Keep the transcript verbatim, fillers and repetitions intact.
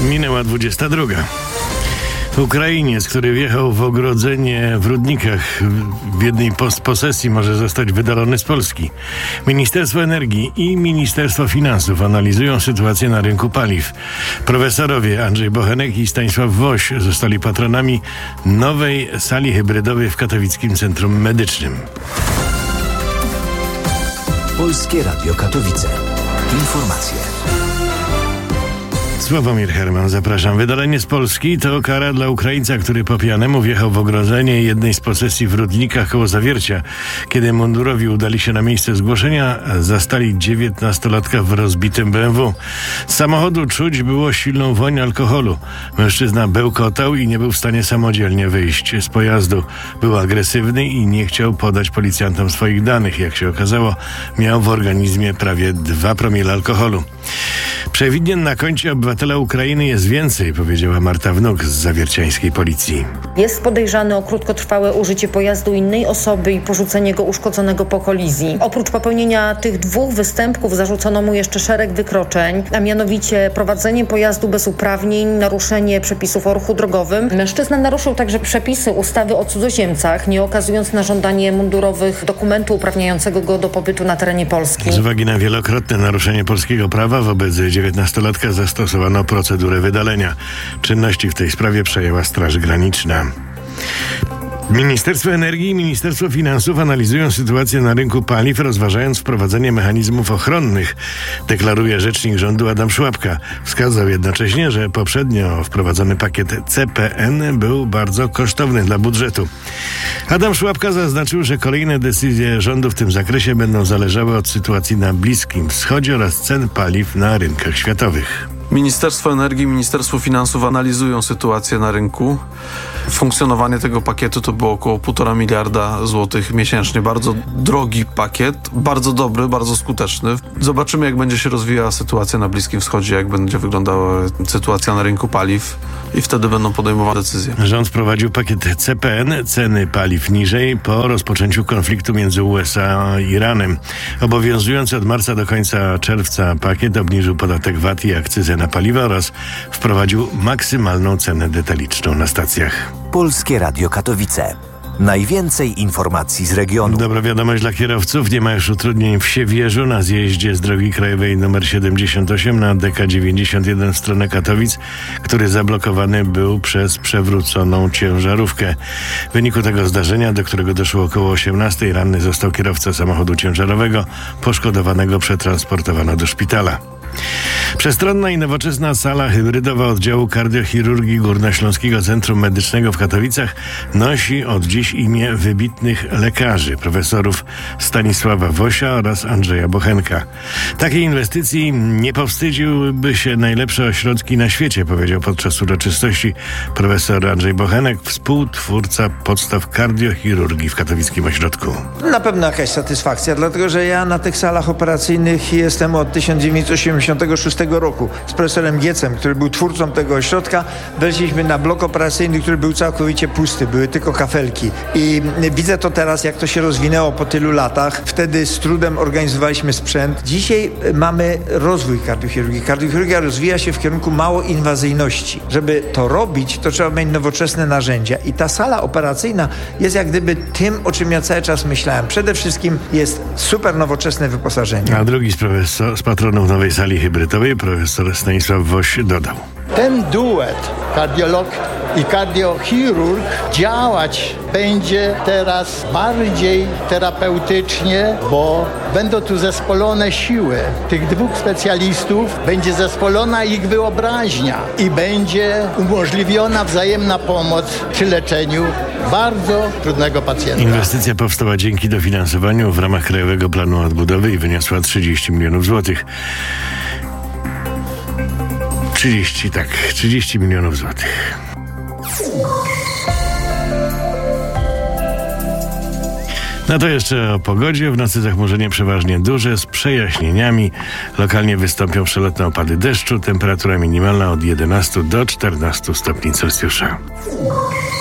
Minęła dwudziesta druga. Ukrainiec, który wjechał w ogrodzenie w Rudnikach w jednej posesji, może zostać wydalony z Polski. Ministerstwo Energii i Ministerstwo Finansów analizują sytuację na rynku paliw. Profesorowie Andrzej Bochenek i Stanisław Woś zostali patronami nowej sali hybrydowej w Katowickim Centrum Medycznym. Polskie Radio Katowice. Informacje. Sławomir Herman, zapraszam. Wydalenie z Polski to kara dla Ukraińca, który po pijanemu wjechał w ogrodzenie jednej z posesji w Rudnikach koło Zawiercia. Kiedy mundurowi udali się na miejsce zgłoszenia, zastali dziewiętnastolatka w rozbitym B M W. Z samochodu czuć było silną woń alkoholu. Mężczyzna bełkotał i nie był w stanie samodzielnie wyjść z pojazdu. Był agresywny i nie chciał podać policjantom swoich danych. Jak się okazało, miał w organizmie prawie dwa promile alkoholu. Przewidnien na koncie obywatela Ukrainy jest więcej, powiedziała Marta Wnuk z zawierciańskiej policji. Jest podejrzany o krótkotrwałe użycie pojazdu innej osoby i porzucenie go uszkodzonego po kolizji. Oprócz popełnienia tych dwóch występków zarzucono mu jeszcze szereg wykroczeń, a mianowicie prowadzenie pojazdu bez uprawnień, naruszenie przepisów o ruchu drogowym. Mężczyzna naruszył także przepisy ustawy o cudzoziemcach, nie okazując na żądanie mundurowych dokumentu uprawniającego go do pobytu na terenie Polski. Z uwagi na wielokrotne naruszenie polskiego prawa wobec dziewiętnastolatka zastosowano procedurę wydalenia. Czynności w tej sprawie przejęła Straż Graniczna. Ministerstwo Energii i Ministerstwo Finansów analizują sytuację na rynku paliw, rozważając wprowadzenie mechanizmów ochronnych, deklaruje rzecznik rządu Adam Szłapka. Wskazał jednocześnie, że poprzednio wprowadzony pakiet C P N był bardzo kosztowny dla budżetu. Adam Szłapka zaznaczył, że kolejne decyzje rządu w tym zakresie będą zależały od sytuacji na Bliskim Wschodzie oraz cen paliw na rynkach światowych. Ministerstwo Energii i Ministerstwo Finansów analizują sytuację na rynku. Funkcjonowanie tego pakietu to było około półtora miliarda złotych miesięcznie. Bardzo drogi pakiet, bardzo dobry, bardzo skuteczny. Zobaczymy, jak będzie się rozwijała sytuacja na Bliskim Wschodzie, jak będzie wyglądała sytuacja na rynku paliw i wtedy będą podejmowane decyzje. Rząd wprowadził pakiet C P N, ceny paliw niżej, po rozpoczęciu konfliktu między U S A a Iranem. Obowiązujący od marca do końca czerwca pakiet obniżył podatek V A T i akcyzę na paliwa oraz wprowadził maksymalną cenę detaliczną na stacjach. Polskie Radio Katowice. Najwięcej informacji z regionu. Dobra wiadomość dla kierowców. Nie ma już utrudnień w Siewierzu na zjeździe z drogi krajowej nr siedemdziesiąt osiem na D K dziewięćdziesiąt jeden w stronę Katowic, który zablokowany był przez przewróconą ciężarówkę. W wyniku tego zdarzenia, do którego doszło około osiemnastej, ranny został kierowca samochodu ciężarowego. Poszkodowanego przetransportowano do szpitala. Przestronna i nowoczesna sala hybrydowa oddziału kardiochirurgii Górnośląskiego Centrum Medycznego w Katowicach nosi od dziś imię wybitnych lekarzy, profesorów Stanisława Wosia oraz Andrzeja Bochenka. Takiej inwestycji nie powstydziłyby się najlepsze ośrodki na świecie, powiedział podczas uroczystości profesor Andrzej Bochenek, współtwórca podstaw kardiochirurgii w katowickim ośrodku. Na pewno jakaś satysfakcja, dlatego że ja na tych salach operacyjnych jestem od tysiąc dziewięćset osiemdziesiątego szóstego roku. Z profesorem Giecem, który był twórcą tego ośrodka, weszliśmy na blok operacyjny, który był całkowicie pusty, były tylko kafelki. I widzę to teraz, jak to się rozwinęło po tylu latach. Wtedy z trudem organizowaliśmy sprzęt. Dzisiaj mamy rozwój kardiochirurgii. Kardiochirurgia rozwija się w kierunku małoinwazyjności. Żeby to robić, to trzeba mieć nowoczesne narzędzia. I ta sala operacyjna jest jak gdyby tym, o czym ja cały czas myślałem. Przede wszystkim jest super nowoczesne wyposażenie. A drugi z, profesor, z patronów nowej sali hybrydowej, profesor Stanisław Woś, dodał. Ten duet, kardiolog i kardiochirurg, działać będzie teraz bardziej terapeutycznie, bo będą tu zespolone siły tych dwóch specjalistów, będzie zespolona ich wyobraźnia i będzie umożliwiona wzajemna pomoc przy leczeniu bardzo trudnego pacjenta. Inwestycja powstała dzięki dofinansowaniu w ramach Krajowego Planu Odbudowy i wyniosła trzydzieści milionów złotych. trzydzieści, tak, trzydzieści milionów złotych. No to jeszcze o pogodzie. W nocy zachmurzenie przeważnie duże z przejaśnieniami. Lokalnie wystąpią przelotne opady deszczu. Temperatura minimalna od jedenastu do czternastu stopni Celsjusza.